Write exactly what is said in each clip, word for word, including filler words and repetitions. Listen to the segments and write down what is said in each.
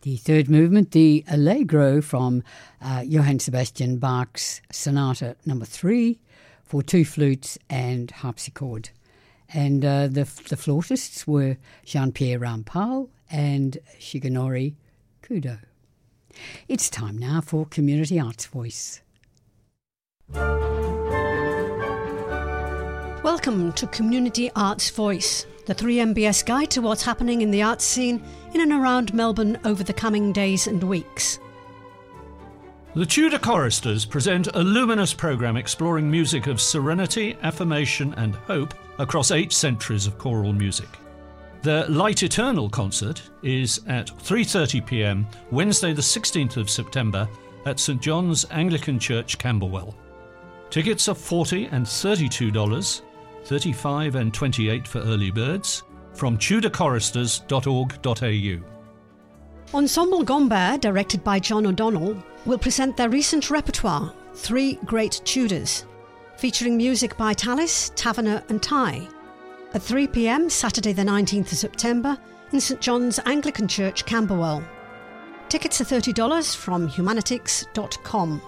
The third movement, the Allegro from uh, Johann Sebastian Bach's Sonata Number Three for two flutes and harpsichord. And uh, the the flautists were Jean-Pierre Rampal and Shigenori Kudo. It's time now for Community Arts Voice. Welcome to Community Arts Voice, the three M B S guide to what's happening in the arts scene in and around Melbourne over the coming days and weeks. The Tudor Choristers present a luminous programme exploring music of serenity, affirmation and hope across eight centuries of choral music. Their Light Eternal concert is at three thirty p m Wednesday the sixteenth of September at St John's Anglican Church, Camberwell. Tickets are forty dollars and thirty-two dollars, thirty-five dollars and twenty-eight dollars for early birds, from tudor choristers dot org dot a u. Ensemble Gombert, directed by John O'Donnell, will present their recent repertoire, Three Great Tudors, featuring music by Tallis, Taverner and Tye, at three p m Saturday the nineteenth of September in St John's Anglican Church, Camberwell. Tickets are thirty dollars from humanitics dot com.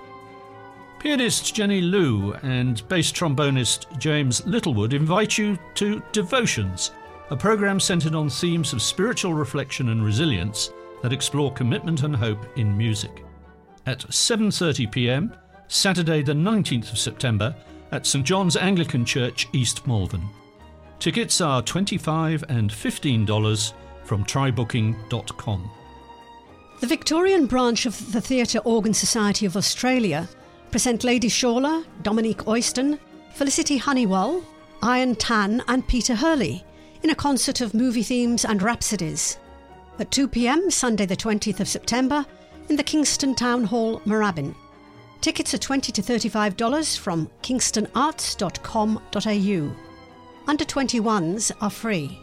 Pianist Jenny Liu and bass trombonist James Littlewood invite you to Devotions, a programme centred on themes of spiritual reflection and resilience that explore commitment and hope in music. At seven thirty p m, Saturday the nineteenth of September, at St John's Anglican Church, East Malvern. Tickets are twenty-five dollars and fifteen dollars from try booking dot com. The Victorian branch of the Theatre Organ Society of Australia present Lady Shawler, Dominique Oyston, Felicity Honeywell, Ian Tan and Peter Hurley in a concert of movie themes and rhapsodies. At two p m Sunday the twentieth of September in the Kingston Town Hall, Moorabbin. Tickets are twenty dollars to thirty-five dollars from kingston arts dot com dot a u. Under twenty-ones are free.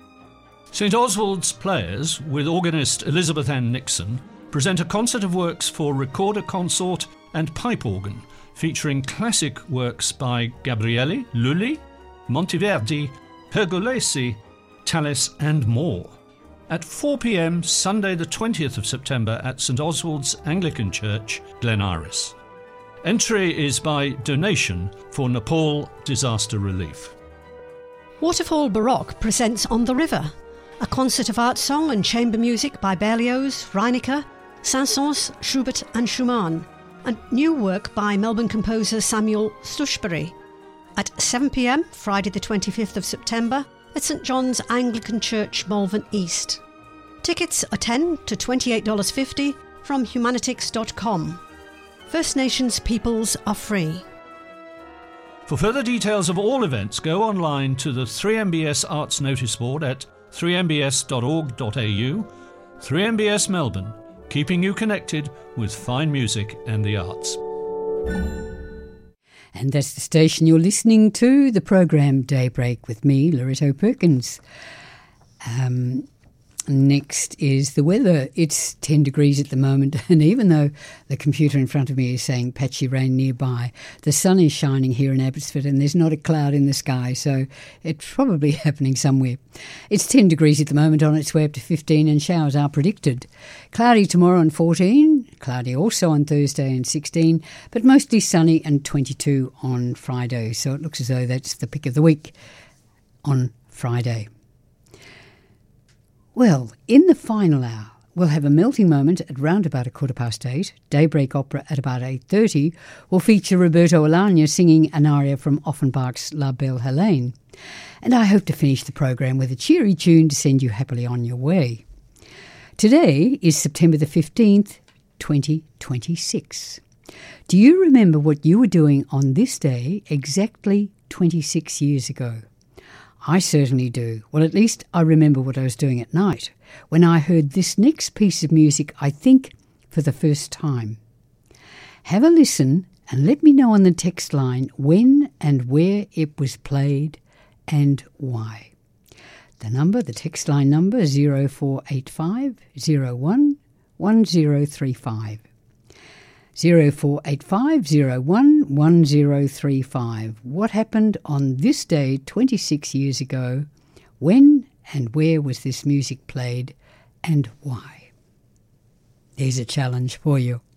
St Oswald's Players, with organist Elizabeth Ann Nixon, present a concert of works for recorder consort and pipe organ, featuring classic works by Gabriele, Lully, Monteverdi, Pergolesi, Tallis and more. At four p m Sunday the twentieth of September at St Oswald's Anglican Church, Glen Iris. Entry is by donation for Nepal disaster relief. Waterfall Baroque presents On the River, a concert of art song and chamber music by Berlioz, Reinecke, Saint-Saëns, Schubert and Schumann, and new work by Melbourne composer Samuel Stuchbury. At seven p m Friday the twenty-fifth of September at St John's Anglican Church, Malvern East. Tickets are ten dollars to twenty-eight dollars fifty from humanitics dot com. First Nations peoples are free. For further details of all events, go online to the three M B S Arts Notice Board at three m b s dot org dot a u. three M B S Melbourne, keeping you connected with fine music and the arts. And that's the station you're listening to, the programme Daybreak with me, Loretto Perkins. Um, next is the weather. It's ten degrees at the moment, and even though the computer in front of me is saying patchy rain nearby, the sun is shining here in Abbotsford and there's not a cloud in the sky, so it's probably happening somewhere. It's ten degrees at the moment, on its way up to fifteen, and showers are predicted. Cloudy tomorrow and fourteen, cloudy also on Thursday and sixteen, but mostly sunny and twenty-two on Friday, so it looks as though that's the pick of the week on Friday. Well, in the final hour, we'll have a melting moment at round about a quarter past eight. Daybreak Opera at about eight thirty will feature Roberto Alagna singing an aria from Offenbach's La Belle Helene. And I hope to finish the programme with a cheery tune to send you happily on your way. Today is September the fifteenth, twenty twenty-six. Do you remember what you were doing on this day exactly twenty-six years ago? I certainly do. Well, at least I remember what I was doing at night when I heard this next piece of music, I think, for the first time. Have a listen and let me know on the text line when and where it was played and why. The number, the text line number, zero four eight five zero one one zero three five. zero four eight five zero one one zero three five. What happened on this day twenty-six years ago? When and where was this music played and why? There's a challenge for you.